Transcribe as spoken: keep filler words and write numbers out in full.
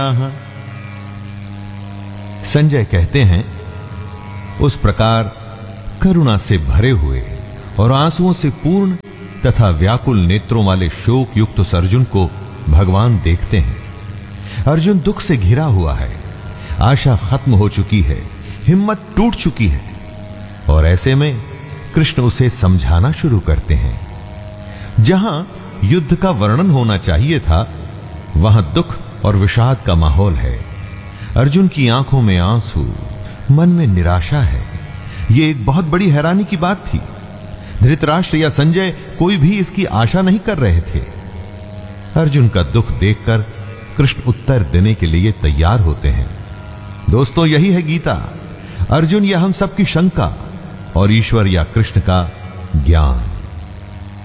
संजय कहते हैं, उस प्रकार करुणा से भरे हुए और आंसुओं से पूर्ण तथा व्याकुल नेत्रों वाले शोक युक्त उस अर्जुन को भगवान देखते हैं। अर्जुन दुख से घिरा हुआ है, आशा खत्म हो चुकी है, हिम्मत टूट चुकी है, और ऐसे में कृष्ण उसे समझाना शुरू करते हैं। जहां युद्ध का वर्णन होना चाहिए था, वहां दुख और विषाद का माहौल है। अर्जुन की आंखों में आंसू, मन में निराशा है। यह एक बहुत बड़ी हैरानी की बात थी। धृतराष्ट्र या संजय कोई भी इसकी आशा नहीं कर रहे थे। अर्जुन का दुख देखकर कृष्ण उत्तर देने के लिए तैयार होते हैं। दोस्तों, यही है गीता। अर्जुन या हम सबकी शंका और ईश्वर या कृष्ण का ज्ञान।